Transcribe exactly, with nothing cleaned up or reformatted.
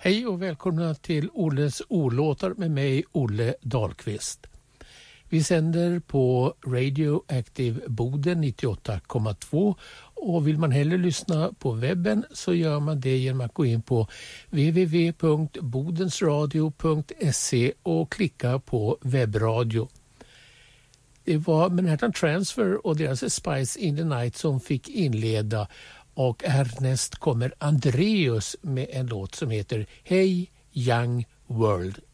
Hej och välkomna till Olles ordlåtar med mig, Olle Dahlqvist. Vi sänder på Radio Active Boden nittioåtta komma två och vill man hellre lyssna på webben så gör man det genom att gå in på w w w punkt bodensradio punkt se och klicka på webbradio. Det var Manhattan Transfer och deras Spice in the Night som fick inleda, och härnäst kommer Andreas med en låt som heter Hey Young World.